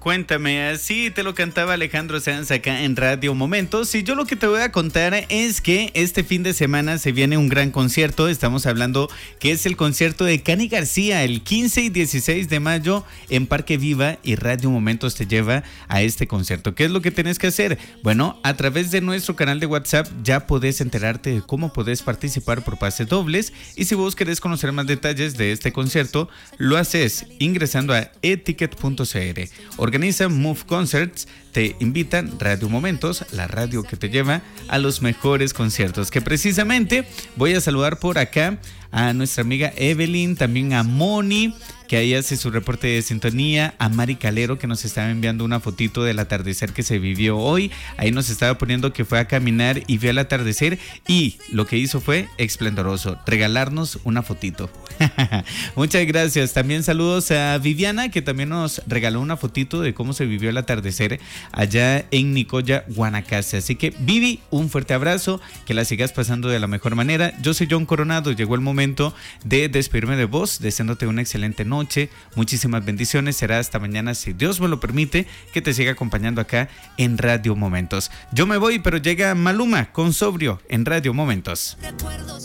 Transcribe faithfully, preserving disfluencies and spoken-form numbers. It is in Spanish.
Cuéntame, así te lo cantaba Alejandro Sanz acá en Radio Momentos. Y yo lo que te voy a contar es que este fin de semana se viene un gran concierto. Estamos hablando que es el concierto de Cani García el quince y dieciséis de mayo en Parque Viva, y Radio Momentos te lleva a este concierto. ¿Qué es lo que tienes que hacer? Bueno, a través de nuestro canal de WhatsApp ya podés enterarte de cómo podés participar por pases dobles, y si vos querés conocer más detalles de este concierto, lo haces ingresando a eticket punto c r. Organiza Move Concerts, te invitan Radio Momentos, la radio que te lleva a los mejores conciertos. Que precisamente voy a saludar por acá a nuestra amiga Evelyn, también a Moni, que ahí hace su reporte de sintonía, a Mari Calero, que nos estaba enviando una fotito del atardecer que se vivió hoy. Ahí nos estaba poniendo que fue a caminar y vio el atardecer, y lo que hizo fue esplendoroso, regalarnos una fotito. Muchas gracias. También saludos a Viviana, que también nos regaló una fotito de cómo se vivió el atardecer allá en Nicoya, Guanacaste. Así que, Vivi, un fuerte abrazo, que la sigas pasando de la mejor manera. Yo soy John Coronado, llegó el momento de despedirme de vos, deseándote una excelente noche, muchísimas bendiciones. Será hasta mañana, si Dios me lo permite, que te siga acompañando acá en Radio Momentos. Yo me voy, pero llega Maluma con Sobrio en Radio Momentos. Recuerdos.